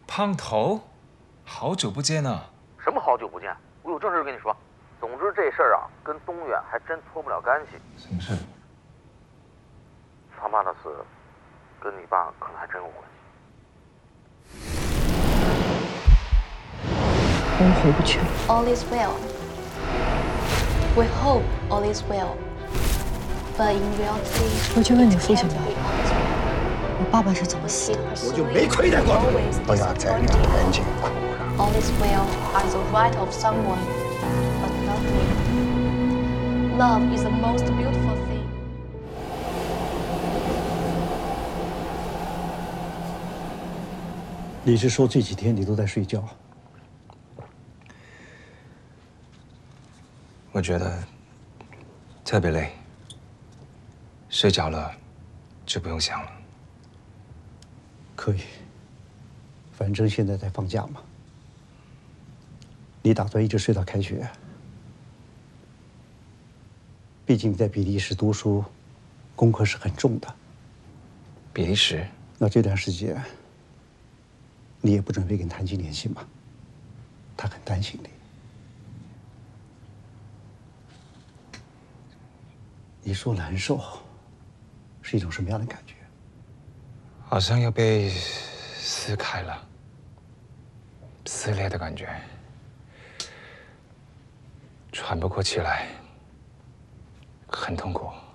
胖头，好久不见啊！ 什么好久不见？我有正事跟你说。总之这事儿啊，跟东远还真脱不了干系。 什么事？ 他妈的死，跟你爸可能还真有关系。 我们回不去了。 All is well. We hope all is well. But in reality, 我去问你父亲 it 吧 can't，be all is well. 我爸爸是怎么死的？ 我就没亏待过他。不要在人间哭了。 All is well are the right of someone, but not me. Love is the most beautiful thing. 你是说这几天你都在睡觉？ 我觉得特别累，睡着了就不用想了。 可以，反正现在在放假嘛。你打算一直睡到开学？毕竟在比利时读书，功课是很重的。 比利时？ 那这段时间，你也不准备跟谭晶联系吗？他很担心你。你说难受，是一种什么样的感觉？ 好像要被撕开了，撕裂的感觉，喘不过气来，很痛苦。